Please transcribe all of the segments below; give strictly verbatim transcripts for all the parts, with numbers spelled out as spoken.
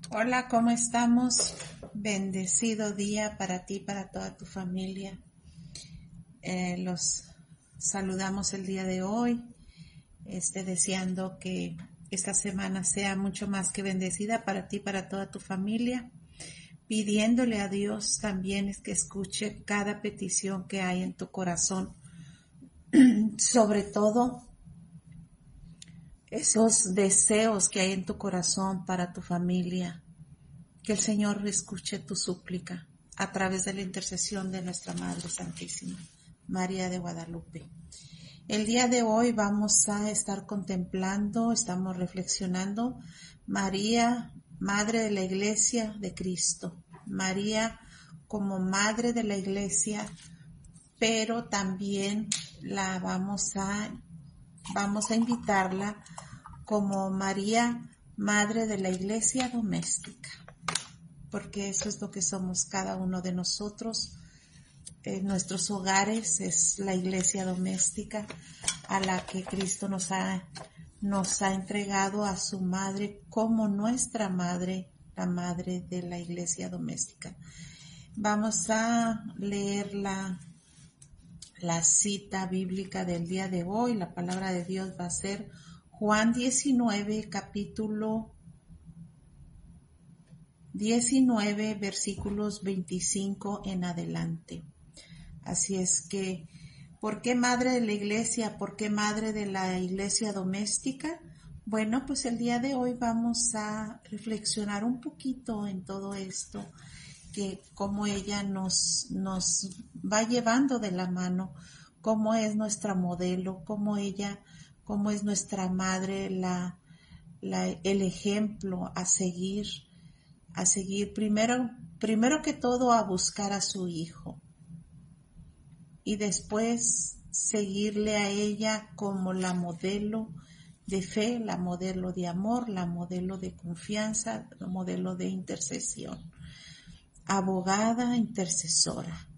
Hola, ¿cómo estamos? Bendecido día para ti, para toda tu familia. Eh, los saludamos el día de hoy, este, deseando que esta semana sea mucho más que bendecida para ti, para toda tu familia, pidiéndole a Dios también que escuche cada petición que hay en tu corazón, sobre todo esos deseos que hay en tu corazón para tu familia. Que el Señor escuche tu súplica a través de la intercesión de nuestra Madre Santísima, María de Guadalupe. El día de hoy vamos a estar contemplando, estamos reflexionando, María, Madre de la Iglesia de Cristo. María como Madre de la Iglesia, pero también la vamos a, vamos a invitarla como María, Madre de la Iglesia doméstica. Porque eso es lo que somos cada uno de nosotros. En nuestros hogares es la iglesia doméstica a la que Cristo nos ha, nos ha entregado a su madre como nuestra madre, la madre de la iglesia doméstica. Vamos a leer la, la cita bíblica del día de hoy. La palabra de Dios va a ser Juan diecinueve, capítulo diecinueve, versículos veinticinco en adelante. Así es que, ¿por qué madre de la iglesia? ¿Por qué madre de la iglesia doméstica? Bueno, pues el día de hoy vamos a reflexionar un poquito en todo esto, que cómo ella nos, nos va llevando de la mano, cómo es nuestra modelo, cómo ella, cómo es nuestra madre, la, la, el ejemplo a seguir, a seguir primero, primero que todo a buscar a su hijo y después seguirle a ella como la modelo de fe, la modelo de amor, la modelo de confianza, la modelo de intercesión, abogada, intercesora.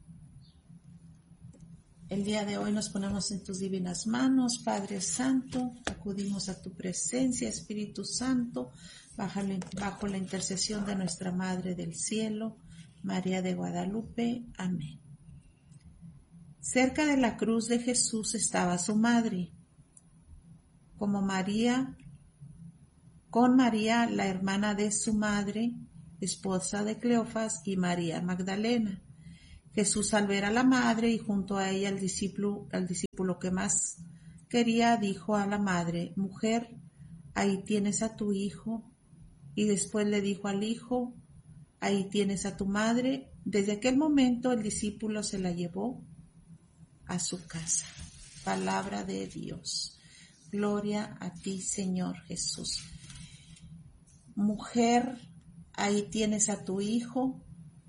El día de hoy nos ponemos en tus divinas manos, Padre Santo, acudimos a tu presencia, Espíritu Santo, bajo la intercesión de nuestra Madre del Cielo, María de Guadalupe. Amén. Cerca de la cruz de Jesús estaba su madre, como María, con María, la hermana de su madre, esposa de Cleofas, y María Magdalena. Jesús, al ver a la madre y junto a ella al discípulo, al discípulo que más quería, dijo a la madre: mujer, ahí tienes a tu hijo. Y después le dijo al hijo: ahí tienes a tu madre. Desde aquel momento el discípulo se la llevó a su casa. Palabra de Dios. Gloria a ti, Señor Jesús. Mujer, ahí tienes a tu hijo.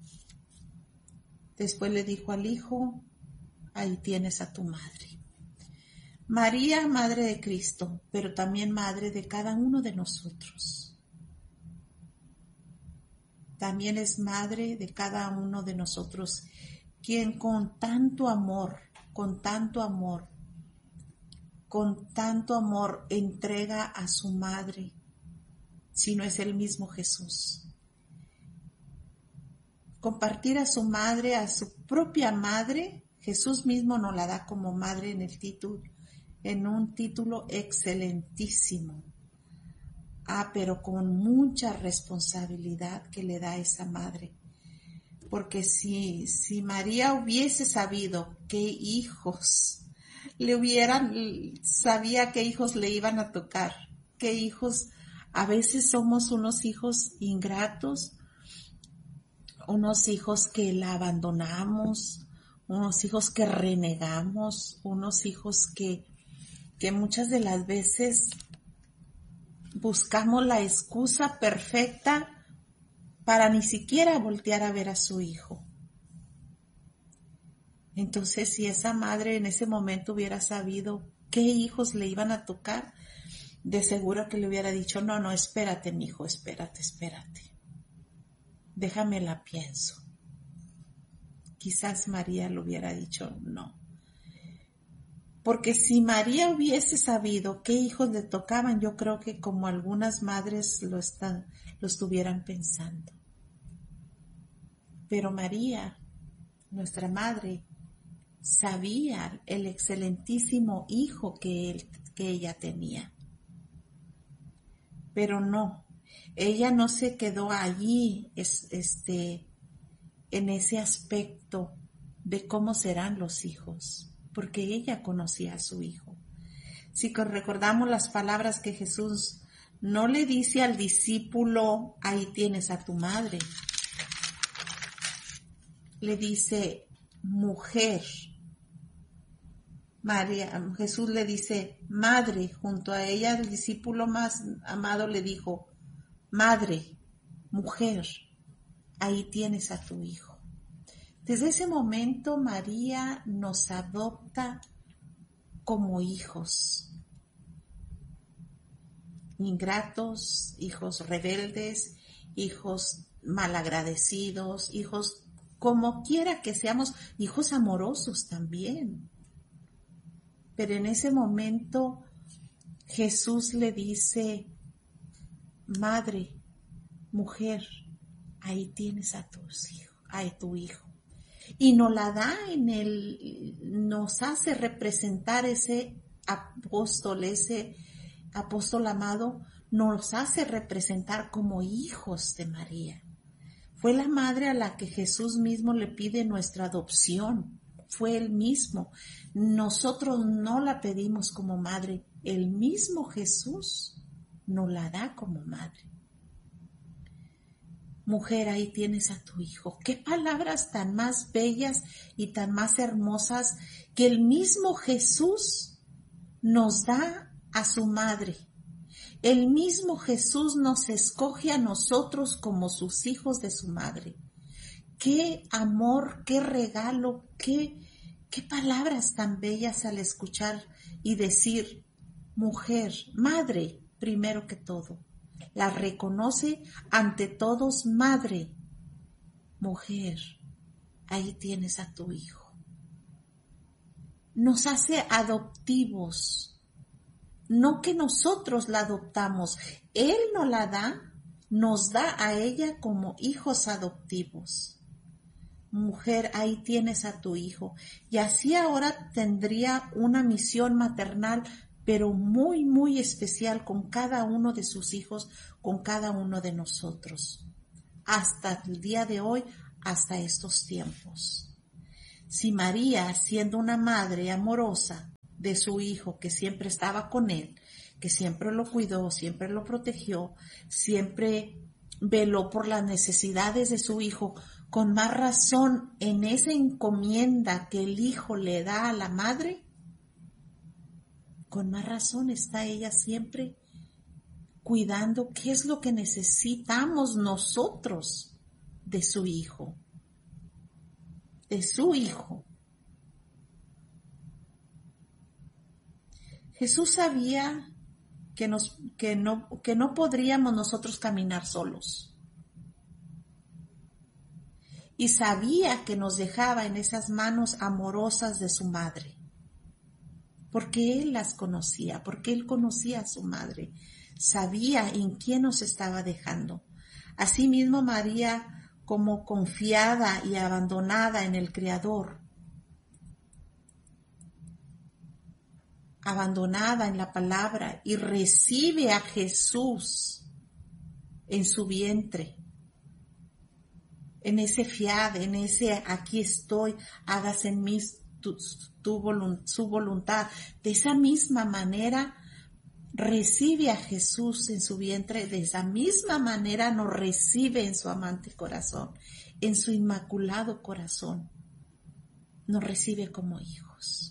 Después le dijo al hijo: ahí tienes a tu madre. María, madre de Cristo, pero también madre de cada uno de nosotros. También es madre de cada uno de nosotros, quien con tanto amor, con tanto amor, con tanto amor entrega a su madre, si no es el mismo Jesús. Compartir a su madre, a su propia madre, Jesús mismo nos la da como madre en el título, en un título excelentísimo. Ah, pero con mucha responsabilidad que le da esa madre. Porque si, si María hubiese sabido qué hijos le hubieran, sabía qué hijos le iban a tocar, qué hijos, a veces somos unos hijos ingratos, unos hijos que la abandonamos, unos hijos que renegamos, unos hijos que, que muchas de las veces buscamos la excusa perfecta para ni siquiera voltear a ver a su hijo. Entonces, si esa madre en ese momento hubiera sabido qué hijos le iban a tocar, de seguro que le hubiera dicho: no, no, espérate, mijo, espérate, espérate. Déjame la pienso. Quizás María le hubiera dicho no. Porque si María hubiese sabido qué hijos le tocaban, yo creo que como algunas madres lo están, lo estuvieran pensando. Pero María, nuestra madre, sabía el excelentísimo hijo que, él, que ella tenía. Pero no, ella no se quedó allí es, este, en ese aspecto de cómo serán los hijos, porque ella conocía a su hijo. Si recordamos las palabras que Jesús no le dice al discípulo, ahí tienes a tu madre. Le dice, mujer. María, Jesús le dice, madre. Junto a ella el discípulo más amado le dijo, madre, mujer, ahí tienes a tu hijo. Desde ese momento María nos adopta como hijos, ingratos, hijos rebeldes, hijos malagradecidos, hijos como quiera que seamos, hijos amorosos también. Pero en ese momento Jesús le dice, madre, mujer, ahí tienes a tus hijos, a tu hijo. Y nos la da en el, nos hace representar ese apóstol, ese apóstol amado, nos hace representar como hijos de María. Fue la madre a la que Jesús mismo le pide nuestra adopción. Fue él mismo. Nosotros no la pedimos como madre. El mismo Jesús nos la da como madre. Mujer, ahí tienes a tu hijo. Qué palabras tan más bellas y tan más hermosas que el mismo Jesús nos da a su madre. El mismo Jesús nos escoge a nosotros como sus hijos de su madre. Qué amor, qué regalo, qué, qué palabras tan bellas al escuchar y decir, mujer, madre, primero que todo. La reconoce ante todos madre. Mujer, ahí tienes a tu hijo. Nos hace adoptivos. No que nosotros la adoptamos, Él nos la da, nos da a ella como hijos adoptivos. Mujer, ahí tienes a tu hijo. Y así ahora tendría una misión maternal, pero muy, muy especial con cada uno de sus hijos, con cada uno de nosotros. Hasta el día de hoy, hasta estos tiempos. Si María, siendo una madre amorosa, de su hijo, que siempre estaba con él, que siempre lo cuidó, siempre lo protegió, siempre veló por las necesidades de su hijo, con más razón en esa encomienda que el hijo le da a la madre, con más razón está ella siempre cuidando qué es lo que necesitamos nosotros de su hijo, de su hijo. Jesús sabía que, nos, que, no, que no podríamos nosotros caminar solos. Y sabía que nos dejaba en esas manos amorosas de su madre. Porque Él las conocía, porque Él conocía a su madre. Sabía en quién nos estaba dejando. Asimismo María, como confiada y abandonada en el Creador, abandonada en la palabra y recibe a Jesús en su vientre, en ese fiad, en ese aquí estoy, hágase en mí tu, tu volunt, su voluntad. De esa misma manera recibe a Jesús en su vientre, de esa misma manera nos recibe en su amante corazón, en su inmaculado corazón, nos recibe como hijos.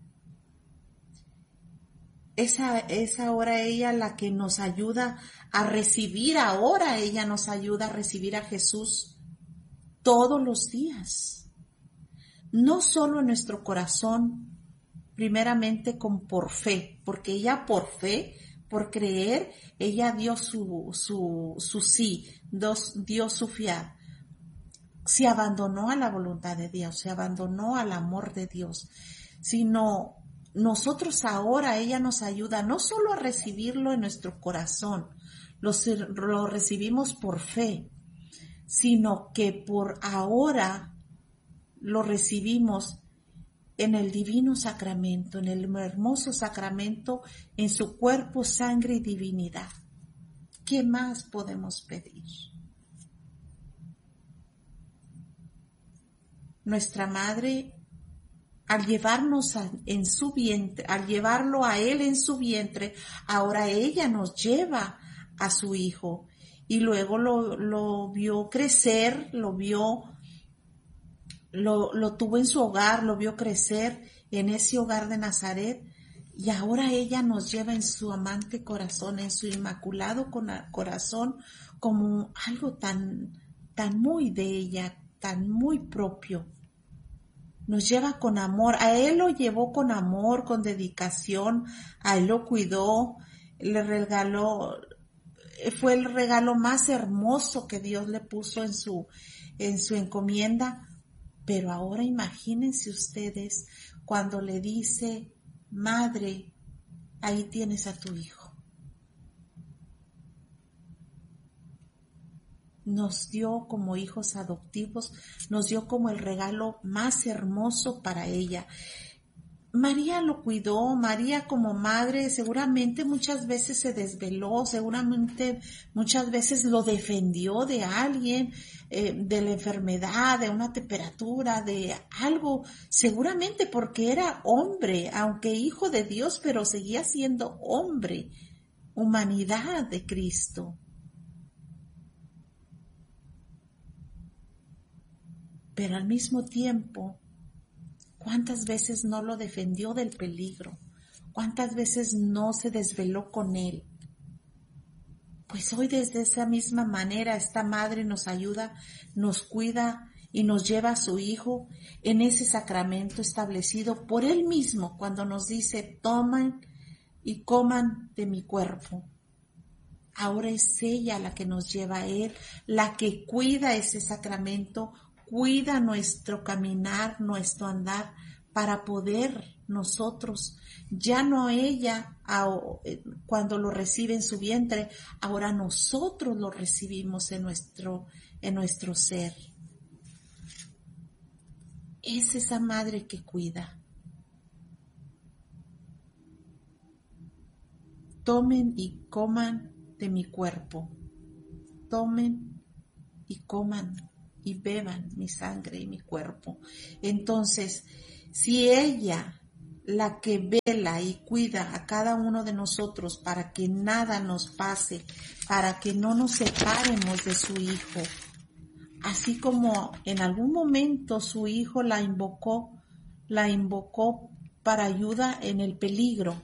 Esa es ahora ella la que nos ayuda a recibir, ahora ella nos ayuda a recibir a Jesús todos los días. No solo en nuestro corazón, primeramente con por fe, porque ella por fe, por creer, ella dio su, su, su sí, dos, dio su fiat. Se abandonó a la voluntad de Dios, se abandonó al amor de Dios, sino nosotros ahora, ella nos ayuda no solo a recibirlo en nuestro corazón, lo, lo recibimos por fe, sino que por ahora lo recibimos en el divino sacramento, en el hermoso sacramento, en su cuerpo, sangre y divinidad. ¿Qué más podemos pedir? Nuestra madre, al llevarnos a, en su vientre, al llevarlo a él en su vientre, ahora ella nos lleva a su hijo y luego lo, lo vio crecer, lo vio, lo, lo tuvo en su hogar, lo vio crecer en ese hogar de Nazaret y ahora ella nos lleva en su amante corazón, en su inmaculado corazón, como algo tan, tan muy de ella, tan muy propio. Nos lleva con amor, a él lo llevó con amor, con dedicación, a él lo cuidó, le regaló, fue el regalo más hermoso que Dios le puso en su, en su encomienda. Pero ahora imagínense ustedes cuando le dice, madre, ahí tienes a tu hijo. Nos dio como hijos adoptivos, nos dio como el regalo más hermoso para ella. María lo cuidó, María como madre seguramente muchas veces se desveló, seguramente muchas veces lo defendió de alguien, eh, de la enfermedad, de una temperatura, de algo, seguramente porque era hombre, aunque hijo de Dios, pero seguía siendo hombre, humanidad de Cristo. Pero al mismo tiempo, ¿cuántas veces no lo defendió del peligro? ¿Cuántas veces no se desveló con él? Pues hoy desde esa misma manera esta madre nos ayuda, nos cuida y nos lleva a su hijo en ese sacramento establecido por él mismo cuando nos dice, tomen y coman de mi cuerpo. Ahora es ella la que nos lleva a él, la que cuida ese sacramento, cuida nuestro caminar, nuestro andar, para poder nosotros, ya no ella cuando lo recibe en su vientre, ahora nosotros lo recibimos en nuestro, en nuestro ser. Es esa madre que cuida. Tomen y coman de mi cuerpo. Tomen y coman y beban mi sangre y mi cuerpo. Entonces, si ella, la que vela y cuida a cada uno de nosotros para que nada nos pase, para que no nos separemos de su hijo, así como en algún momento su hijo la invocó, la invocó para ayuda en el peligro,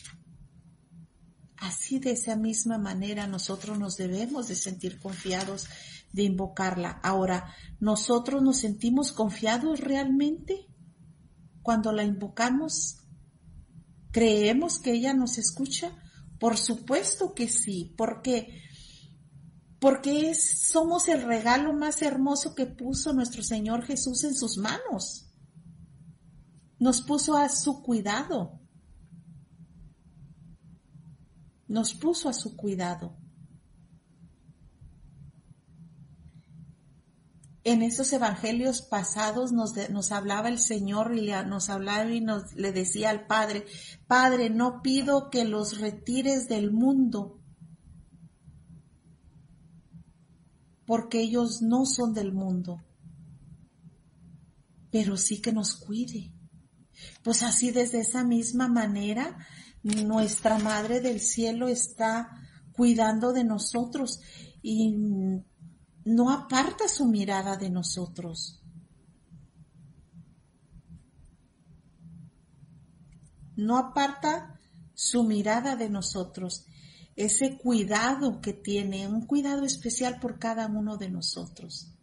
así de esa misma manera nosotros nos debemos de sentir confiados de invocarla. Ahora, ¿nosotros nos sentimos confiados realmente cuando la invocamos? ¿Creemos que ella nos escucha? Por supuesto que sí, porque porque es, somos el regalo más hermoso que puso nuestro Señor Jesús en sus manos. Nos puso a su cuidado. Nos puso a su cuidado. En esos evangelios pasados nos, de, nos hablaba el Señor y le, nos hablaba y nos, le decía al Padre, Padre, no pido que los retires del mundo, porque ellos no son del mundo, pero sí que nos cuide. Pues así desde esa misma manera, nuestra Madre del Cielo está cuidando de nosotros y no aparta su mirada de nosotros. No aparta su mirada de nosotros. Ese cuidado que tiene, un cuidado especial por cada uno de nosotros.